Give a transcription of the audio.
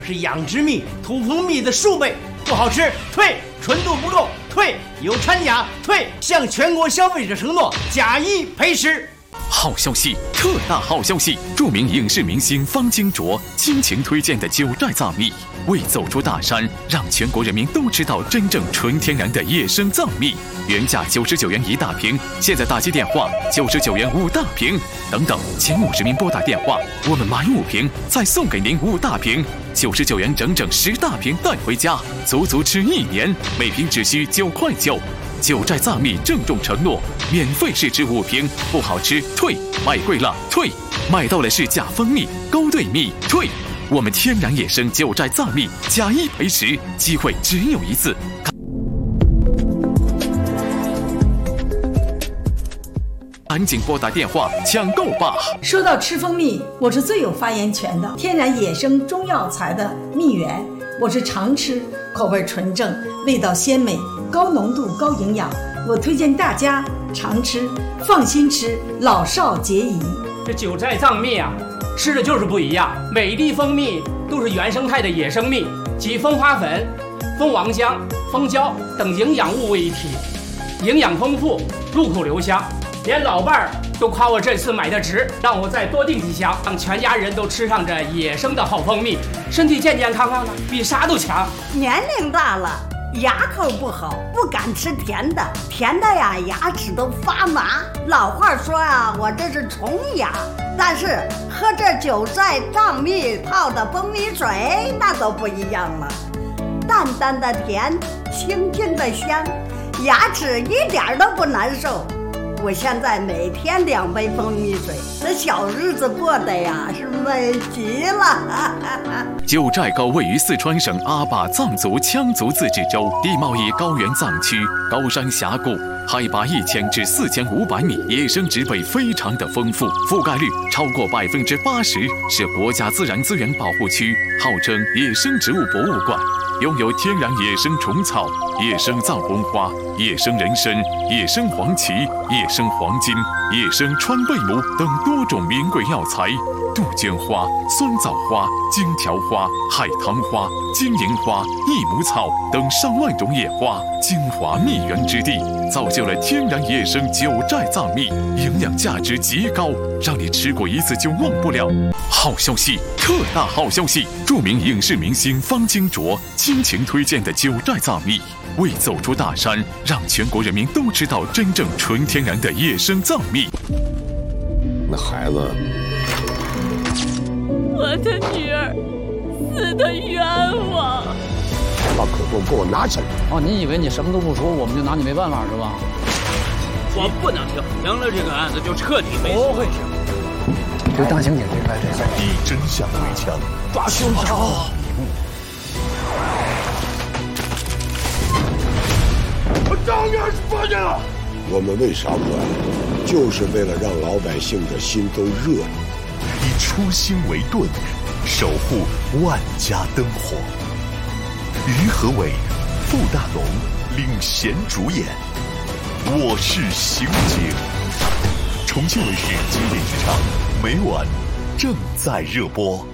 是养殖蜜、土蜂蜜的数倍，不好吃退，纯度不够退，有掺假退，向全国消费者承诺假一赔10。 好消息，特大好消息！著名影视明星方金卓倾情推荐的九寨藏蜜，为走出大山，让全国人民都知道真正纯天然的野生藏蜜。原价99元1大瓶，现在打击电话99元5大瓶。等等，前50名拨打电话，我们买5瓶再送给您5大瓶，99元整整10大瓶带回家，足足吃1年，每瓶只需9块9。九寨藏蜜郑重承诺，免费试吃5瓶，不好吃退，买贵了退，买到了是假蜂蜜、勾兑蜜退。我们天然野生九寨藏蜜，假一赔10，机会只有一次。赶紧拨打电话抢购吧！ 说到吃蜂蜜，我是最有发言权的，天然野生中药材的蜜源，我是常吃，口味纯正，味道鲜美，高浓度高营养，我推荐大家常吃，放心吃，老少皆宜。 这九寨藏蜜啊，吃的就是不一样，每一滴蜂蜜都是原生态的野生蜜，集蜂花粉、蜂王浆、蜂胶等营养物为一体，营养丰富，入口留香。连老伴儿都夸我这次买的值，让我再多订几箱，让全家人都吃上这野生的好蜂蜜，身体健健康康的，比啥都强。 年龄大了，牙口不好，不敢吃甜的，甜的呀，牙齿都发麻。老话说啊，我这是虫牙，但是喝这九寨藏蜜泡的蜂蜜水，那都不一样了，淡淡的甜，清清的香，牙齿一点都不难受。我现在每天2杯蜂蜜水，这小日子过得呀是美极了。 九寨沟位于四川省阿坝藏族羌族自治州，地貌以高原藏区，高山峡谷，海拔1000至4500米，野生植被非常的丰富，覆盖率超过80%，是国家自然资源保护区，号称野生植物博物馆。拥有天然野生虫草、野生藏红花、野生人参、野生黄芪、野生黄金、野生川贝母等多种名贵药材，杜鹃花、酸枣花、荆条花、海棠花、金银花、益母草等上万种野花，精华蜜源之地，造就了天然野生九寨藏蜜，营养价值极高，让你吃过一次就忘不了。好消息，特大好消息！著名影视明星方金卓倾情推荐的九寨藏蜜，为走出大山，让全国人民都知道真正纯天然的野生藏蜜。 那孩子， 我的女儿死得冤枉。 把可动给我拿起来！ 哦，你以为你什么都不说，我们就拿你没办法是吧？ 我不能停，停了这个案子就彻底没戏。 不会停。就当刑警这块这事， 以真相为枪， 抓凶手！ 我当然是发现了。 我们为啥不安？就是为了让老百姓的心都热闹。 以初心为盾，守护万家灯火。于和伟、傅大龙领衔主演。我是刑警。重庆卫视经典剧场，每晚正在热播。